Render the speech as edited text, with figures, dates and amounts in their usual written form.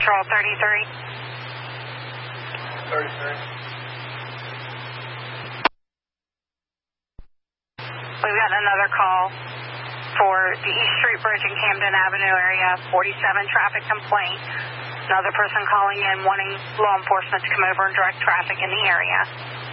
Patrol 33. 33. We've got another call for the East Street Bridge in Camden Avenue area, 47 traffic complaint. Another person calling in wanting law enforcement to come over and direct traffic in the area.